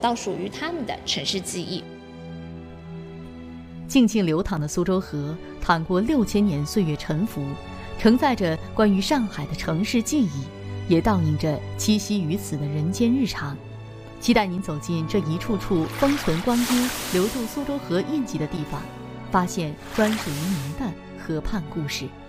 到属于他们的城市记忆。 静静流淌的苏州河，淌过6000年岁月沉浮，承载着关于上海的城市记忆，也倒映着栖息于此的人间日常。期待您走进这一处处封存光阴、留住苏州河印记的地方，发现专属于您的河畔故事。